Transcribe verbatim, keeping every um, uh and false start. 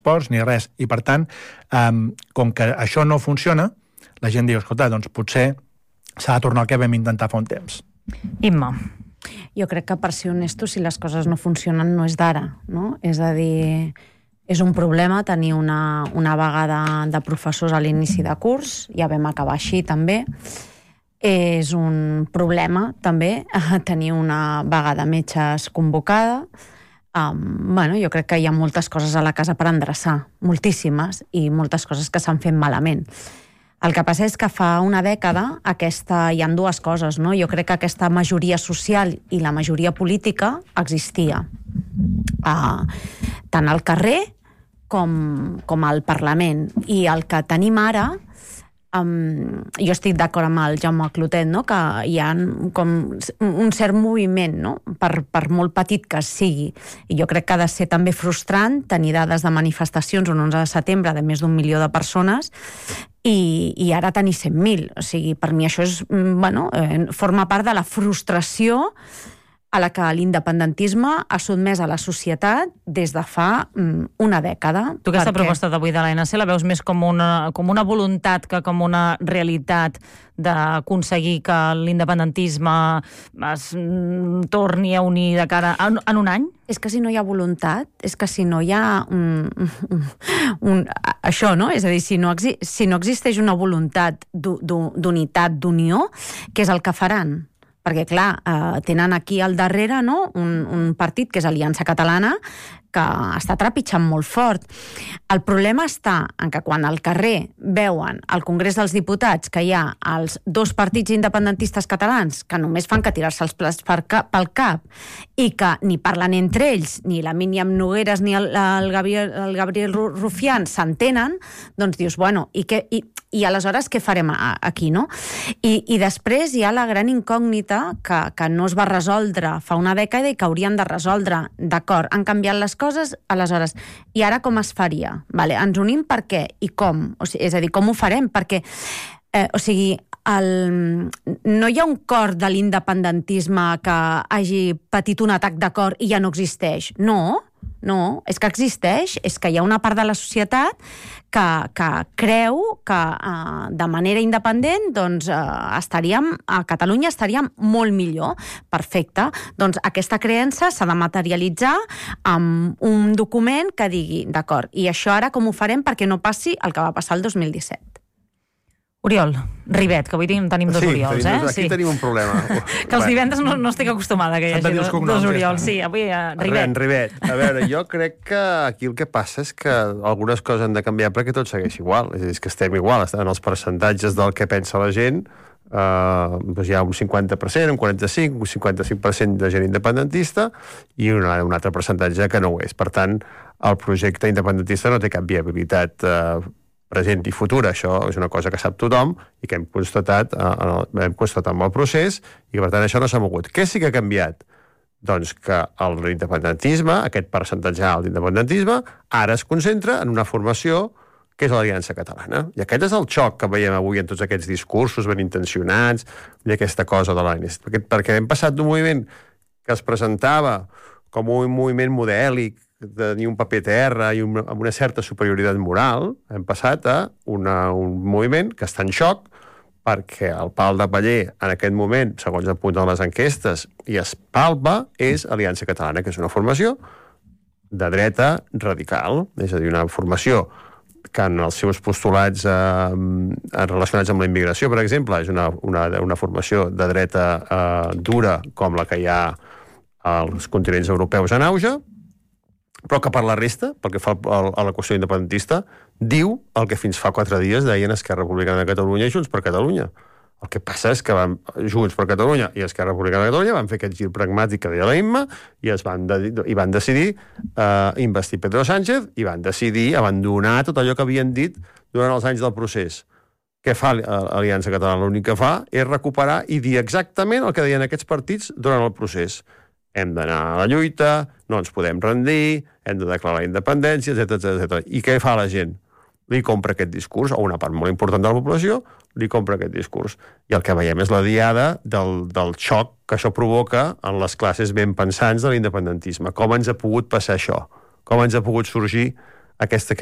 ports ni res. I, per tant, um, com que això no funciona, la gent diu, escolta, doncs potser s'ha de tornar al que vam intentar fa un temps. Imma. Jo crec que, per ser honestos, si les coses no funcionen, no és d'ara, no? És a dir, és un problema tenir una, una vaga de, de professors a l'inici de curs, ja vam acabar així també. És un problema també tenir una vaga de metges convocada. Um, bueno, jo crec que hi ha moltes coses a la casa per endreçar, moltíssimes, i moltes coses que s'han fet malament. El que passa és que fa una dècada aquesta, hi ha dues coses, no? Jo crec que aquesta majoria social i la majoria política existia. Uh, tant al carrer com, com al Parlament. I el que tenim ara, um, jo estic d'acord amb el Jaume Clotet, no? Que hi ha com un cert moviment, no? Per, per molt petit que sigui. I jo crec que ha de ser també frustrant tenir dades de manifestacions un onze de setembre de més d'un milió de persones I, i ara tenir cent mil. O sigui, per mi això és, bueno, eh, forma part de la frustració a la que l'independentisme ha sotmès a la societat des de fa mm, una dècada. Tu aquesta perquè... proposta d'avui de l'A N C la veus més com una, com una voluntat que com una realitat d'aconseguir que l'independentisme es mm, torni a unir de cara a, en un any? És que si no hi ha voluntat, és que si no hi ha un, un, un, això, no? És a dir, si no, exi, si no existeix una voluntat d'unitat, d'unió, què és el que faran? Perquè, clar, eh, tenen aquí al darrere, no? un, un partit que és Aliança Catalana, que està trepitjant molt fort. El problema està en que quan al carrer veuen al Congrés dels Diputats que hi ha els dos partits independentistes catalans que només fan que tirar-se els plats pel cap i que ni parlen entre ells, ni la Míriam Nogueras ni el, el, Gabriel, el Gabriel Rufián s'entenen, doncs dius, bueno, i, què, i, i aleshores què farem aquí, no? I, i després hi ha la gran incògnita que, que no es va resoldre fa una dècada i que haurien de resoldre. D'acord, han canviat les coses, aleshores, i ara com es faria? Vale, ens unim per què i com? O sigui, és a dir, com ho farem? Perquè, eh, o sigui, el, no hi ha un cor de l'independentisme que hagi patit un atac de cor i ja no existeix. No, no, és que existeix, és que hi ha una part de la societat que, que creu que eh, de manera independent doncs, eh, estaríem, a Catalunya estaríem molt millor. Perfecte. Doncs aquesta creença s'ha de materialitzar amb un document que digui, d'acord, i això ara com ho farem perquè no passi el que va passar el dos mil disset? Oriol, Ribet, que avui tenim, tenim dos sí, Oriols, tenim, eh? Aquí sí. tenim un problema. Que els divendres no, no estic acostumada que hi hagi dos, dos Oriols. Sí, avui uh, Ribet. En Ribet. A veure, jo crec que aquí el que passa és que algunes coses han de canviar perquè tot segueix igual. És a dir, que estem igual, estan els percentatges del que pensa la gent. Uh, doncs hi ha un cinquanta per cent, un quaranta-cinc, un cinquanta-cinc per cent de gent independentista i un, un altre percentatge que no ho és. Per tant, el projecte independentista no té cap viabilitat uh, present i futura. Això és una cosa que sap tothom i que hem constatat, eh, hem constatat amb el procés i que, per tant, això no s'ha mogut. Què sí que ha canviat? Doncs que l'independentisme, aquest percentatge alt d'independentisme, ara es concentra en una formació que és l'Aliança Catalana. I aquest és el xoc que veiem avui en tots aquests discursos ben intencionats i aquesta cosa de l'A N C. Perquè, perquè hem passat d'un moviment que es presentava com un moviment modèlic, de tenir un paper terra i un, amb una certa superioritat moral, hem passat a una, un moviment que està en xoc perquè el pal de paller en aquest moment, segons apunten les enquestes, i es palpa, és Aliança Catalana, que és una formació de dreta radical, és a dir, una formació que en els seus postulats eh, relacionats amb la immigració, per exemple, és una, una, una formació de dreta eh, dura com la que hi ha als continents europeus en auge, però que per la resta, pel que fa a la qüestió independentista, diu el que fins fa quatre dies deien Esquerra Republicana de Catalunya i Junts per Catalunya. El que passa és que van, Junts per Catalunya i Esquerra Republicana de Catalunya van fer aquest gir pragmàtic que deia la Imma i, es van, de, i van decidir eh, investir Pedro Sánchez i van decidir abandonar tot allò que havien dit durant els anys del procés. Què fa l'Aliança Catalana? L'únic que fa és recuperar i dir exactament el que deien aquests partits durant el procés. Hem d'anar a la lluita, no ens podem rendir, hem de declarar la independència, etcètera, etcètera. I què fa la gent? Li compra aquest discurs, o una part molt important de la població, li compra aquest discurs. I el que veiem és la diada del, del xoc que això provoca en les classes ben pensants de l'independentisme. Com ens ha pogut passar això? Com ens ha pogut sorgir aquesta